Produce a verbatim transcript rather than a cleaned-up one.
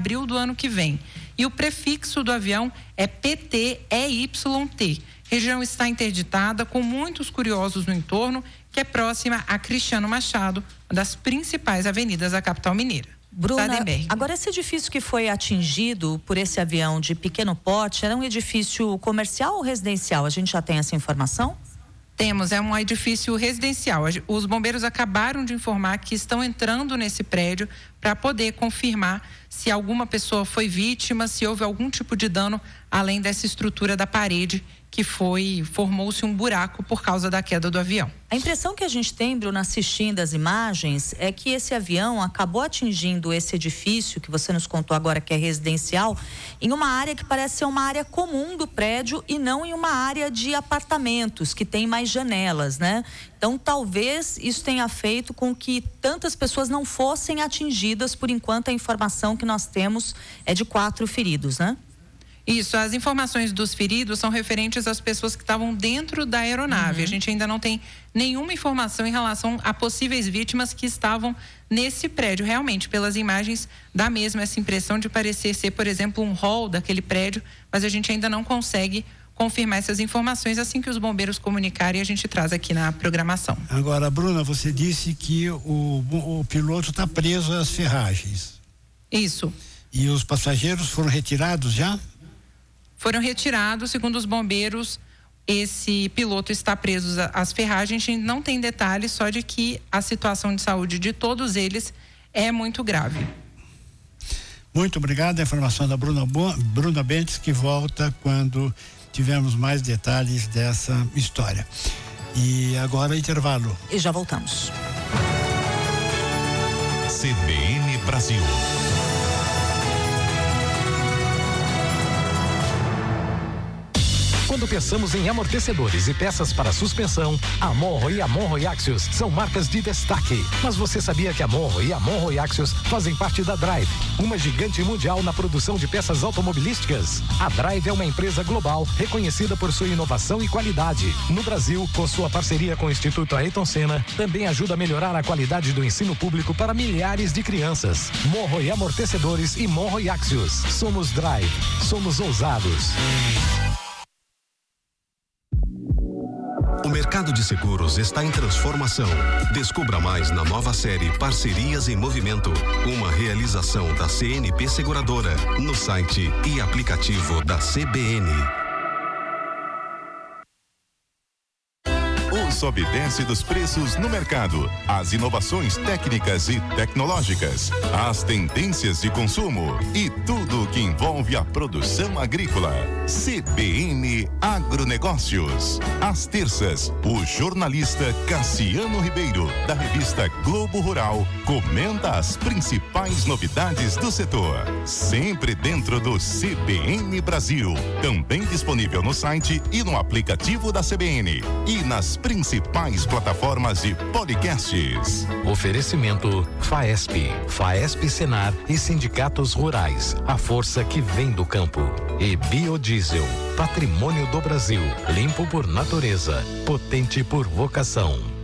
abril do ano que vem. E o prefixo do avião é P T E Y T. Região está interditada, com muitos curiosos no entorno, que é próxima a Cristiano Machado, uma das principais avenidas da capital mineira. Bruna, agora esse edifício que foi atingido por esse avião de pequeno porte, era um edifício comercial ou residencial? A gente já tem essa informação? Temos, é um edifício residencial. Os bombeiros acabaram de informar que estão entrando nesse prédio para poder confirmar se alguma pessoa foi vítima, se houve algum tipo de dano além dessa estrutura da parede que foi, formou-se um buraco por causa da queda do avião. A impressão que a gente tem, Bruno, assistindo as imagens, é que esse avião acabou atingindo esse edifício que você nos contou agora que é residencial, em uma área que parece ser uma área comum do prédio e não em uma área de apartamentos, que tem mais janelas, né? Então, talvez isso tenha feito com que tantas pessoas não fossem atingidas. Por enquanto, a informação que nós temos é de quatro feridos, né? Isso, as informações dos feridos são referentes às pessoas que estavam dentro da aeronave. Uhum. A gente ainda não tem nenhuma informação em relação a possíveis vítimas que estavam nesse prédio. Realmente, pelas imagens, dá mesmo essa impressão de parecer ser, por exemplo, um hall daquele prédio, mas a gente ainda não consegue confirmar essas informações. Assim que os bombeiros comunicarem, a gente traz aqui na programação. Agora, Bruna, você disse que o, o piloto está preso às ferragens. Isso. E os passageiros foram retirados já? Foram retirados, segundo os bombeiros, esse piloto está preso às ferragens. A gente não tem detalhes, só de que a situação de saúde de todos eles é muito grave. Muito obrigado, a informação da Bruna, Bruna Bentes, que volta quando tivermos mais detalhes dessa história. E agora intervalo. E já voltamos. C B N Brasil. Quando pensamos em amortecedores e peças para suspensão, a Monro e a Monro Axios são marcas de destaque. Mas você sabia que a Monro e a Monro Axios fazem parte da Drive, uma gigante mundial na produção de peças automobilísticas? A Drive é uma empresa global reconhecida por sua inovação e qualidade. No Brasil, com sua parceria com o Instituto Ayrton Senna, também ajuda a melhorar a qualidade do ensino público para milhares de crianças. Monro e Amortecedores e Monro e Axios. Somos Drive. Somos ousados. O mercado de seguros está em transformação. Descubra mais na nova série Parcerias em Movimento, uma realização da C N P Seguradora, no site e aplicativo da C B N. O sobe e desce dos preços no mercado, as inovações técnicas e tecnológicas, as tendências de consumo e tudo o que envolve a produção agrícola. C B N Agronegócios. Às terças, o jornalista Cassiano Ribeiro, da revista Globo Rural, comenta as principais novidades do setor. Sempre dentro do C B N Brasil. Também disponível no site e no aplicativo da C B N. E nas principais plataformas de podcasts. Oferecimento Faesp, Faesp Senar e sindicatos rurais. A força que vem do campo. E Biodiesel, patrimônio do Brasil. Limpo por natureza, potente por vocação.